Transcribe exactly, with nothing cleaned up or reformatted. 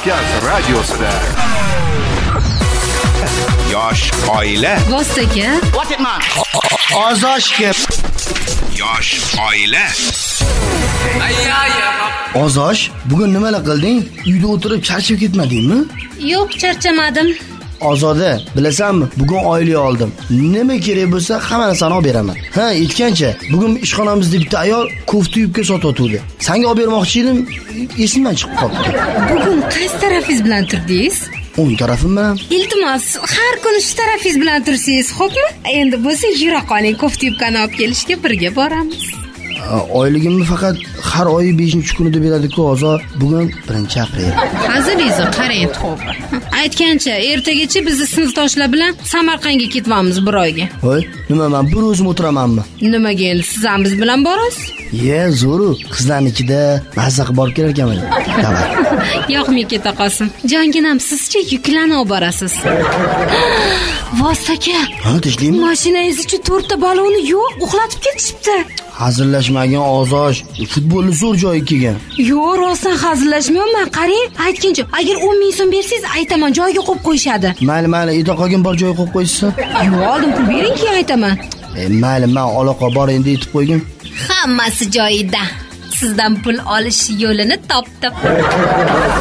Kavkaz radiosida. Yosh oila. Vostaka. What it man? Ozoshga. Yosh oila. Ozosh, bugun nimalar qilding? Uyda o'tirib charchab ketmadingmi? Yo'q, charchamadim. Ozoda, bilasanmi? Bugun oila oldim. Nima kerak bo'lsa, hamma narsani olib beraman. Ha, aytgancha, bugun ishxonamizda bitta ayol kofta yubka sotayotdi. Senga olib bermoqchi edim, esimdan chiqib qoldi. Bugun qaysi tarafingiz bilan turdingiz? O'ng tarafim bilan. Iltimos, har kuni shu tarafingiz bilan tursangiz, xo'pmi? Endi bo'lsa yura qoling, kofta yubkani olib kelishga birga boramiz. Oyligimni faqat har oyi beshinchi kunida beradi-ku, Ozor. Bugun birinchi aprel. Hazilingizni qarang, to'g'ri. Aytgancha, ertagacha bizni sinfdoshlar bilan Samarqandga ketamiz bir oyga. Voy, nima men bir o'zim o'tiramanmi? Nimaga endi siz ham biz bilan borasiz? Ye, zo'ru. Qizlarnikida mazza qilib borib kelar ekanman. Davay. Yo'qmi keta qolsin. Jonginam, sizcha yuklanib borasiz. Vostaka. Ha, tishlaymi? Mashinangiz uchun to'rtta balonni yo'q, uxlatib ketishibdi. Hazillashmagin Ozosh. Futbolni zo'r joyiga kelgan. Yo'q, rostdan hazillashmayman. Qarang, aytgancha, agar o'n ming so'm bersangiz, aytaman, joyiga qo'yib qo'yishadi. Mayli, mayli, eda qolgan bor joyiga qo'yib qo'yishsin. Yo'q, oldin pul bering, keyin aytaman. E, mayli, men aloqa bor endi aytib qo'ygin. Hammasi joyida. Sizdan pul olish yo'lini topdim.